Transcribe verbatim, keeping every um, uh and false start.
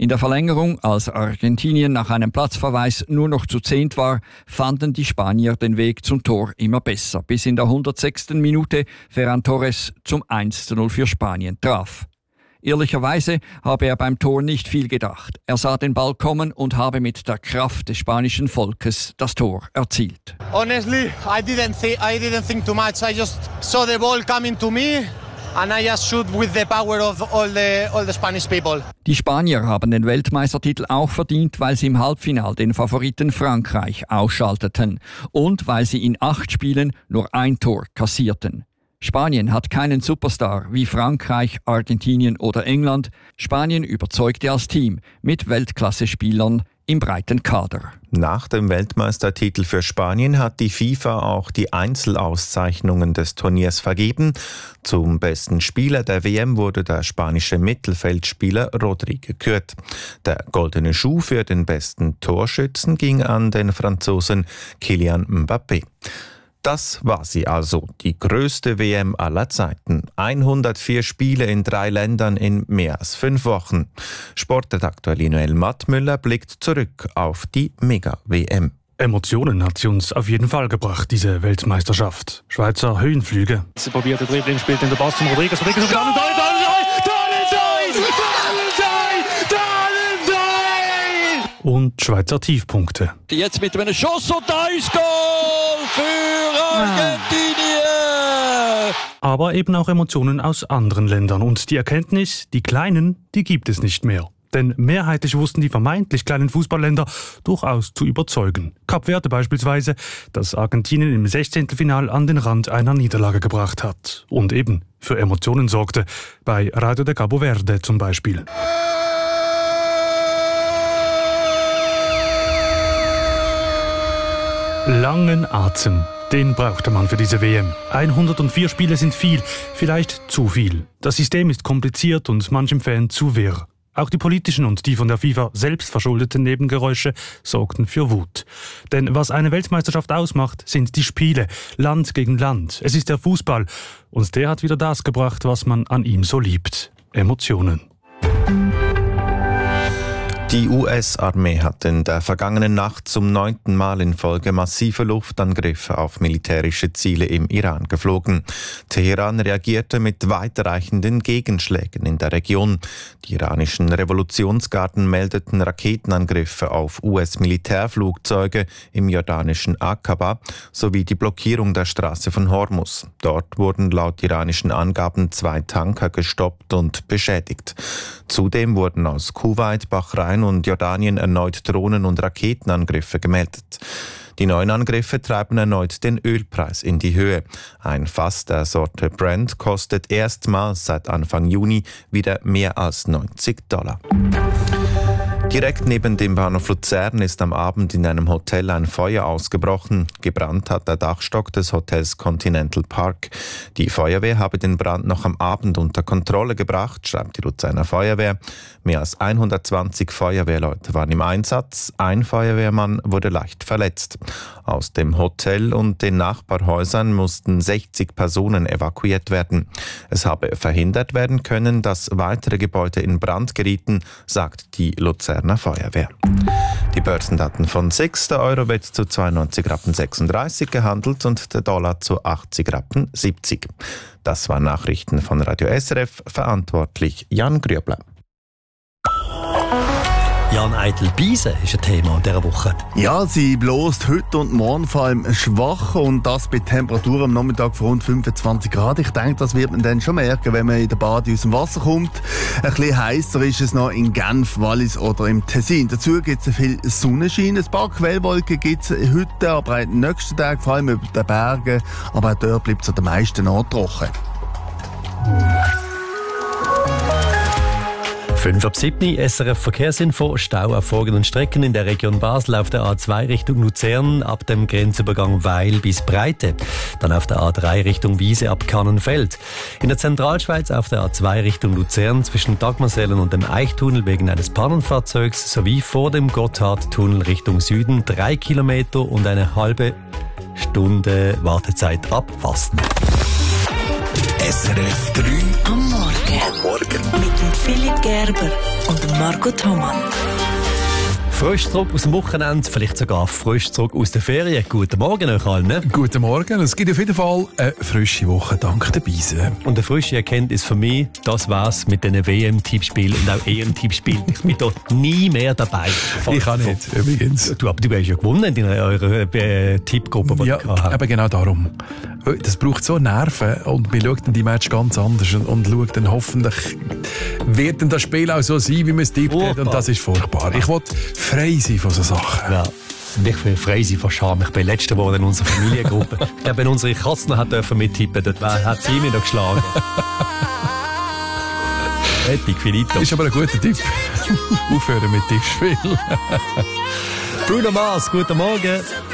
In der Verlängerung, als Argentinien nach einem Platzverweis nur noch zu zehnt war, fanden die Spanier den Weg zum Tor immer besser, bis in der hundertsechsten Minute Ferran Torres zum eins zu null für Spanien traf. Ehrlicherweise habe er beim Tor nicht viel gedacht. Er sah den Ball kommen und habe mit der Kraft des spanischen Volkes das Tor erzielt. Honestly, I didn't think, I didn't think too much. I just saw the ball coming to me and I just shoot with the power of all the, all the Spanish people. Die Spanier haben den Weltmeistertitel auch verdient, weil sie im Halbfinale den Favoriten Frankreich ausschalteten und weil sie in acht Spielen nur ein Tor kassierten. Spanien hat keinen Superstar wie Frankreich, Argentinien oder England. Spanien überzeugte als Team mit Weltklasse-Spielern im breiten Kader. Nach dem Weltmeistertitel für Spanien hat die FIFA auch die Einzelauszeichnungen des Turniers vergeben. Zum besten Spieler der W M wurde der spanische Mittelfeldspieler Rodri gekürt. Der goldene Schuh für den besten Torschützen ging an den Franzosen Kylian Mbappé. Das war sie also, die größte W M aller Zeiten. hundertvier Spiele in drei Ländern in mehr als fünf Wochen. Sportredakteur Linuel Mattmüller blickt zurück auf die Mega-W M. Emotionen hat sie uns auf jeden Fall gebracht, diese Weltmeisterschaft. Schweizer Höhenflüge. Sie probiert der Dribbling, spielt in der Pass zum Rodriguez. Rodriguez Goal! Und Schweizer Tiefpunkte. Jetzt mit einem Schuss und da ist Goal für Argentinien! Aber eben auch Emotionen aus anderen Ländern. Und die Erkenntnis, die Kleinen, die gibt es nicht mehr. Denn mehrheitlich wussten die vermeintlich kleinen Fußballländer durchaus zu überzeugen. Kap Verde beispielsweise, das Argentinien im Sechzehntelfinal an den Rand einer Niederlage gebracht hat. Und eben für Emotionen sorgte. Bei Radio de Cabo Verde zum Beispiel. Langen Atem, den brauchte man für diese W M. hundertvier Spiele sind viel, vielleicht zu viel. Das System ist kompliziert und manchem Fan zu wirr. Auch die politischen und die von der FIFA selbst verschuldeten Nebengeräusche sorgten für Wut. Denn was eine Weltmeisterschaft ausmacht, sind die Spiele, Land gegen Land. Es ist der Fußball und der hat wieder das gebracht, was man an ihm so liebt: Emotionen. Die U S-Armee hat in der vergangenen Nacht zum neunten Mal in Folge massive Luftangriffe auf militärische Ziele im Iran geflogen. Teheran reagierte mit weitreichenden Gegenschlägen in der Region. Die iranischen Revolutionsgarden meldeten Raketenangriffe auf U S-Militärflugzeuge im jordanischen Aqaba sowie die Blockierung der Straße von Hormuz. Dort wurden laut iranischen Angaben zwei Tanker gestoppt und beschädigt. Zudem wurden aus Kuwait, Bahrain und Jordanien erneut Drohnen- und Raketenangriffe gemeldet. Die neuen Angriffe treiben erneut den Ölpreis in die Höhe. Ein Fass der Sorte Brent kostet erstmals seit Anfang Juni wieder mehr als neunzig Dollar. Direkt neben dem Bahnhof Luzern ist am Abend in einem Hotel ein Feuer ausgebrochen. Gebrannt hat der Dachstock des Hotels Continental Park. Die Feuerwehr habe den Brand noch am Abend unter Kontrolle gebracht, schreibt die Luzerner Feuerwehr. Mehr als hundertzwanzig Feuerwehrleute waren im Einsatz. Ein Feuerwehrmann wurde leicht verletzt. Aus dem Hotel und den Nachbarhäusern mussten sechzig Personen evakuiert werden. Es habe verhindert werden können, dass weitere Gebäude in Brand gerieten, sagt die Luzerner Feuerwehr. Die Börsendaten von sechs. Der Euro wird zu zweiundneunzig Rappen sechsunddreißig gehandelt und der Dollar zu achtzig Rappen siebzig. Das waren Nachrichten von Radio S R F, verantwortlich Jan Grübler. Jan Eitel-Biese ist ein Thema dieser Woche. Ja, sie bläst heute und morgen vor allem schwach und das bei Temperaturen am Nachmittag von rund fünfundzwanzig Grad. Ich denke, das wird man dann schon merken, wenn man in der Bade aus dem Wasser kommt. Ein bisschen heißer ist es noch in Genf, Wallis oder im Tessin. Dazu gibt es viel Sonnenschein. Ein paar Quellwolken gibt es heute, aber in den nächsten Tagen, vor allem über den Bergen. Aber auch dort bleibt es an den meisten Orten trocken. fünf ab sieben, S R F Verkehrsinfo. Stau auf folgenden Strecken in der Region Basel auf der A zwei Richtung Luzern ab dem Grenzübergang Weil bis Breite. Dann auf der A drei Richtung Wiese ab Kannenfeld. In der Zentralschweiz auf der A zwei Richtung Luzern zwischen Dagmarsellen und dem Eichtunnel wegen eines Pannenfahrzeugs sowie vor dem Gotthardtunnel Richtung Süden drei Kilometer und eine halbe Stunde Wartezeit abfassen. S R F drei am Morgen. Am Morgen. Mit dem Philipp Gerber und dem Marco Thomann. Frisch zurück aus dem Wochenende, vielleicht sogar frisch zurück aus der Ferien. Guten Morgen euch allen. Ne? Guten Morgen. Es gibt auf jeden Fall eine frische Woche, dank der Beise. Und eine frische Erkenntnis für mich, das war's mit diesen W M-Tippspielen und auch E M-Tippspielen. Ich bin dort nie mehr dabei. Ich auch nicht, übrigens. Du, aber du hast ja gewonnen in eurer äh, Tippgruppe, die ja, du habt. Aber genau darum. Das braucht so Nerven und wir schauen die Match ganz anders und, und schauen dann hoffentlich, wird denn das Spiel auch so sein, wie man es tippt hat, und das ist furchtbar. Ich will frei sein von so Sachen. Ja. Ich will frei sein von Scham. Ich bin letzte Woche in unserer Familiengruppe. Ich glaube, wenn unsere Katzen hat dürfen mittippen, dort hat sie mich noch geschlagen. Fertig, finito. Ist aber ein guter Tipp. Aufhören mit Tippspiel. Bruno Mars, guten Morgen.